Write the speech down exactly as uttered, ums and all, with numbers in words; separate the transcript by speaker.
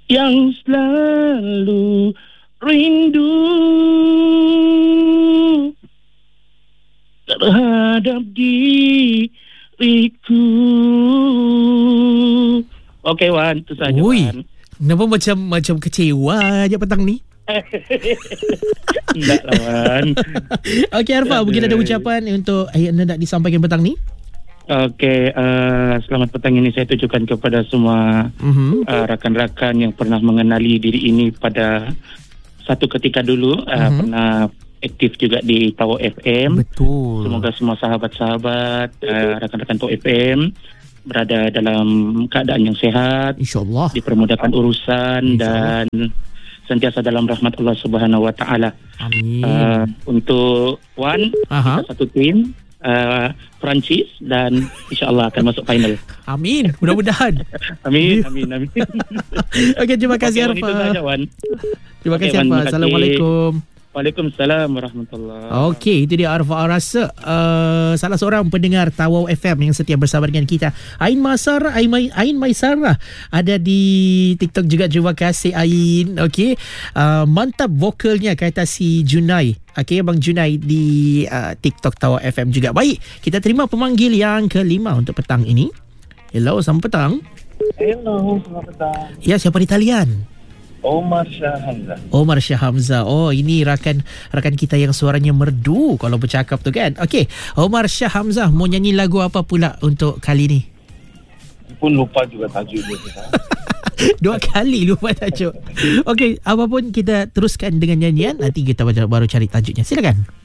Speaker 1: yang selalu rindu terhadap diriku. Okey Wan, itu saja Wan.
Speaker 2: Kenapa macam macam kecewa je petang ni?
Speaker 1: Tak lah Wan.
Speaker 2: Okey Arfa, mungkin ada ucapan untuk yang nak disampaikan petang ni?
Speaker 1: Okey, uh, selamat petang ini saya tujukan kepada semua uh-huh. uh, rakan-rakan yang pernah mengenali diri ini pada satu ketika dulu, uh, uh-huh. pernah aktif juga di Power F M.
Speaker 2: Betul.
Speaker 1: Semoga semua sahabat-sahabat, uh, rakan-rakan Power F M berada dalam keadaan yang sehat,
Speaker 2: InsyaAllah,
Speaker 1: dipermudahkan urusan dan sentiasa dalam rahmat Allah Subhanahu Wa Taala.
Speaker 2: Amin.
Speaker 1: Uh, untuk Wan, kita satu tim. Uh, Perancis dan insyaAllah akan masuk final.
Speaker 2: Amin, mudah-mudahan.
Speaker 1: Amin, amin, amin.
Speaker 2: Okey, terima kasih
Speaker 1: okay,
Speaker 2: Arfa. Terima
Speaker 1: okay,
Speaker 2: kasih Arfa. Assalamualaikum.
Speaker 1: Waalaikumsalam warahmatullahi.
Speaker 2: Okey, itu dia Arfa. Rasa uh, salah seorang pendengar Tawau F M yang setia bersama dengan kita. Ain Masar, Ain, Ain Maisarah ada di TikTok juga. Terima kasih Ain. Okey, uh, mantap vokalnya kata si Junai. Okey, Abang Junai di uh, TikTok Tawau F M juga. Baik, kita terima pemanggil yang kelima untuk petang ini. Hello, selamat petang.
Speaker 3: Hello, selamat petang.
Speaker 2: Ya, siapa di talian?
Speaker 3: Omar Shah Hamzah.
Speaker 2: Omar Shah Hamzah. Oh, ini rakan rakan kita yang suaranya merdu kalau bercakap tu kan. Okey, Omar Shah Hamzah mau nyanyi lagu apa pula untuk kali ni?
Speaker 3: Pun lupa juga tajuk dia.
Speaker 2: Dua kali lupa tajuk. Okey, apapun kita teruskan dengan nyanyian, nanti kita baru cari tajuknya. Silakan.